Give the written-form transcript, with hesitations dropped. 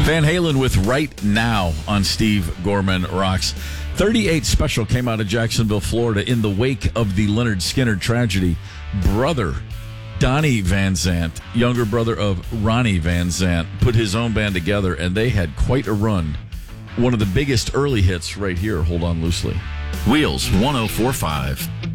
Van Halen with Right Now on Steve Gorman Rocks. 38 Special came out of Jacksonville, Florida in the wake of the Lynyrd Skynyrd tragedy. Brother Donnie Van Zant, younger brother of Ronnie Van Zant, put his own band together, and they had quite a run. One of the biggest early hits right here, Hold On Loosely. Wheels 104.5.